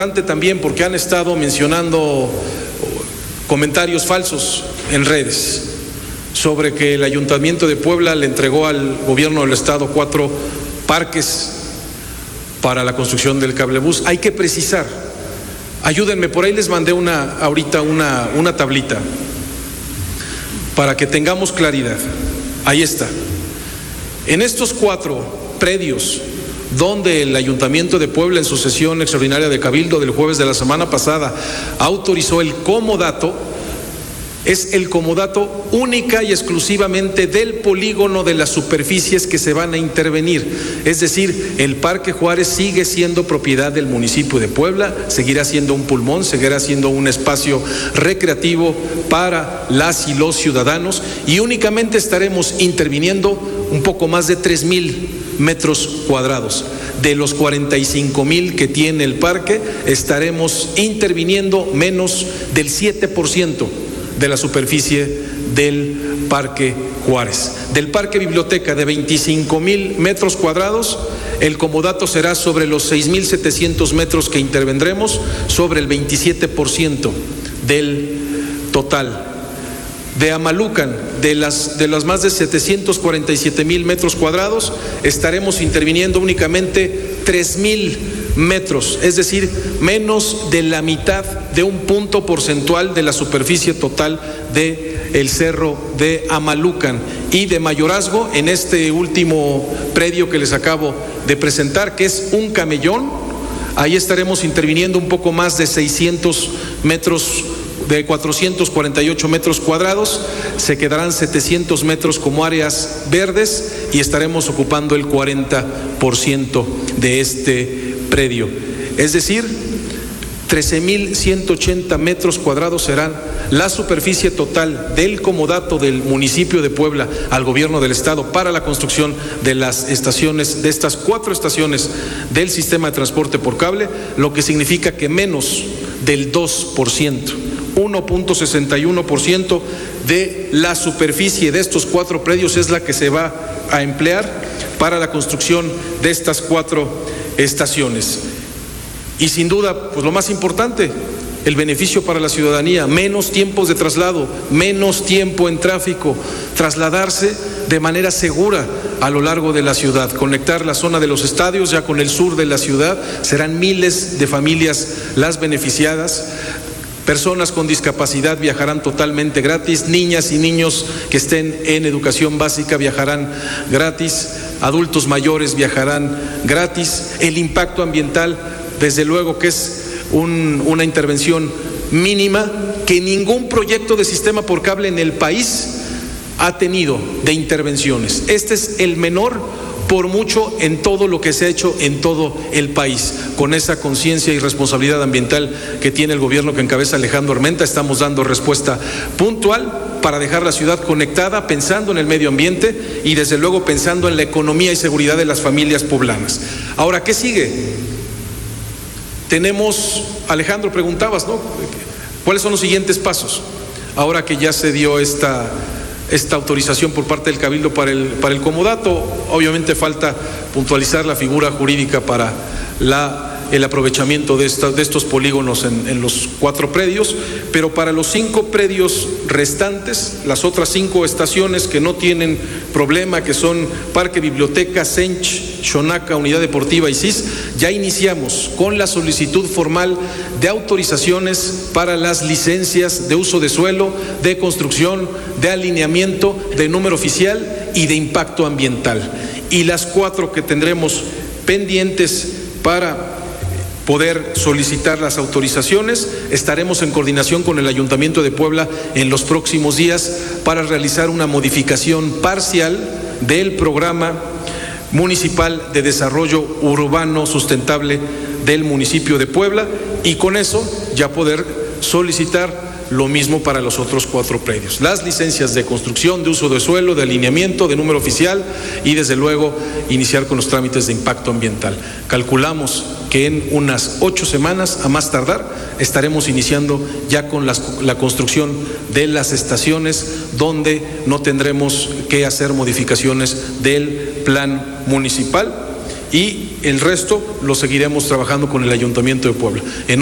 También porque han estado mencionando comentarios falsos en redes sobre que el Ayuntamiento de Puebla le entregó al gobierno del estado 4 parques para la construcción del cablebús. Hay que precisar, ayúdenme, por ahí les mandé ahorita una tablita para que tengamos claridad. Ahí está. En estos 4 predios donde el Ayuntamiento de Puebla, en su sesión extraordinaria de Cabildo del jueves de la semana pasada, autorizó el comodato, es el comodato única y exclusivamente del polígono de las superficies que se van a intervenir. Es decir, el Parque Juárez sigue siendo propiedad del municipio de Puebla, seguirá siendo un pulmón, seguirá siendo un espacio recreativo para las y los ciudadanos, y únicamente estaremos interviniendo un poco más de 3,000 metros cuadrados. De los 45,000 que tiene el parque, estaremos interviniendo menos del 7% de la superficie del Parque Juárez. Del Parque Biblioteca, de 25,000 metros cuadrados, el comodato será sobre los 6,700 metros que intervendremos, sobre el 27% del total. De Amalucan, de las más de 747,000 metros cuadrados, estaremos interviniendo únicamente 3,000 metros, es decir, menos de la mitad de un punto porcentual de la superficie total del cerro de Amalucan. Y de mayorazgo, en este último predio que les acabo de presentar, que es un camellón, ahí estaremos interviniendo un poco más de 600 metros, de 448 metros cuadrados, se quedarán 700 metros como áreas verdes y estaremos ocupando el 40% de este predio. Es decir, 13,180 metros cuadrados serán la superficie total del comodato del municipio de Puebla al gobierno del estado para la construcción de las estaciones, de estas 4 estaciones del sistema de transporte por cable, lo que significa que menos del 2%. 1.61% de la superficie de estos 4 predios es la que se va a emplear para la construcción de estas 4 estaciones. Y sin duda, pues lo más importante, el beneficio para la ciudadanía: menos tiempos de traslado, menos tiempo en tráfico, trasladarse de manera segura a lo largo de la ciudad, conectar la zona de los estadios ya con el sur de la ciudad. Serán miles de familias las beneficiadas. Personas con discapacidad viajarán totalmente gratis, niñas y niños que estén en educación básica viajarán gratis, adultos mayores viajarán gratis. El impacto ambiental, desde luego que es una intervención mínima que ningún proyecto de sistema por cable en el país ha tenido de intervenciones. Este es el menor por mucho en todo lo que se ha hecho en todo el país. Con esa conciencia y responsabilidad ambiental que tiene el gobierno que encabeza Alejandro Armenta, estamos dando respuesta puntual para dejar la ciudad conectada, pensando en el medio ambiente y desde luego pensando en la economía y seguridad de las familias poblanas. Ahora, ¿qué sigue? Tenemos, Alejandro, preguntabas, ¿no? ¿Cuáles son los siguientes pasos? Ahora que ya se dio esta autorización por parte del Cabildo para el comodato, obviamente falta puntualizar la figura jurídica para el aprovechamiento de estos polígonos en los 4 predios, pero para los 5 predios restantes, las otras 5 estaciones que no tienen problema, que son Parque Biblioteca, Sench, Xonaca, Unidad Deportiva y CIS, ya iniciamos con la solicitud formal de autorizaciones para las licencias de uso de suelo, de construcción, de alineamiento, de número oficial y de impacto ambiental. Y las 4 que tendremos pendientes para poder solicitar las autorizaciones, estaremos en coordinación con el Ayuntamiento de Puebla en los próximos días para realizar una modificación parcial del programa municipal de desarrollo urbano sustentable del municipio de Puebla, y con eso ya poder solicitar lo mismo para los otros 4 predios. Las licencias de construcción, de uso de suelo, de alineamiento, de número oficial y desde luego iniciar con los trámites de impacto ambiental. Calculamos que en unas 8 semanas, a más tardar, estaremos iniciando ya con la construcción de las estaciones donde no tendremos que hacer modificaciones del plan municipal. y el resto lo seguiremos trabajando con el Ayuntamiento de Puebla.